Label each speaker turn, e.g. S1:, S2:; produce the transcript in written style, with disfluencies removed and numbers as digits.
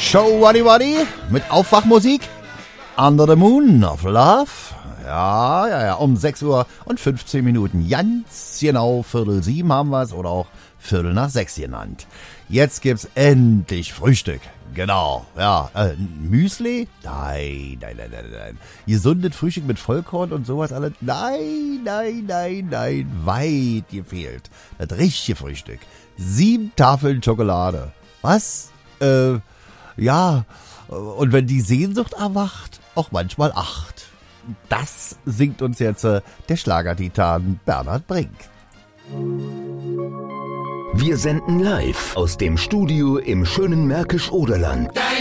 S1: Show Waddy Waddy mit Aufwachmusik. Under the Moon of Love. Ja, um 6 Uhr und 15 Minuten. Ganz genau 6:45 haben wir es oder auch 5:45 genannt. Jetzt gibt's endlich Frühstück. Genau, ja. Müsli? Nein. Gesundes Frühstück mit Vollkorn und sowas alles? Nein. Weit gefehlt. Das richtige Frühstück. 7 Tafeln Schokolade. Was? Ja. Und wenn die Sehnsucht erwacht, auch manchmal 8. Das singt uns jetzt der Schlagertitan Bernhard Brink.
S2: Wir senden live aus dem Studio im schönen Märkisch-Oderland.